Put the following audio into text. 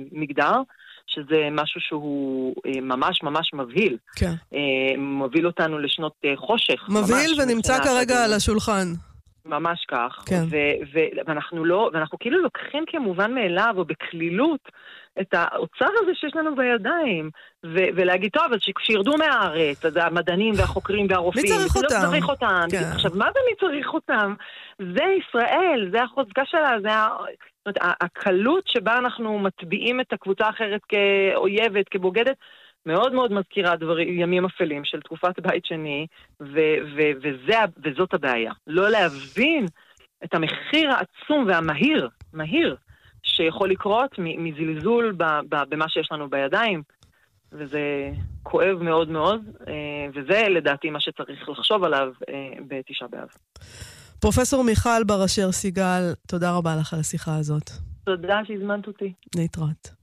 מגדר, שזה משהו שהוא ממש ממש מבהיל. כן. מוביל אותנו לשנות חושך. מבהיל ונמצא כרגע על השולחן. ממש כך. כן. ואנחנו כאילו לוקחים כמובן מאליו, או בכלילות, את האוצר הזה שיש לנו בידיים, ולהגיד, טוב, אז שירדו מהארץ, אז המדענים והחוקרים והרופאים. מי צריך אותם? לא צריך אותם. כן. עכשיו, מה זה מי צריך אותם? זה ישראל, זה החוזקה שלה, זה הקלות שבה אנחנו מטביעים את הקבוצה האחרת כאויבת, כבוגדת, מאוד מאוד מזכירה ימים אפלים של תקופת בית שני, וזאת הבעיה. לא להבין את המחיר העצום והמהיר, שיכול לקרות מזלזול במה שיש לנו בידיים, וזה כואב מאוד מאוד, וזה לדעתי מה שצריך לחשוב עליו בתשעה באב. פרופסור מיכל בר אשר סיגל, תודה רבה לך על השיחה הזאת. תודה שהזמנת אותי. להתראות.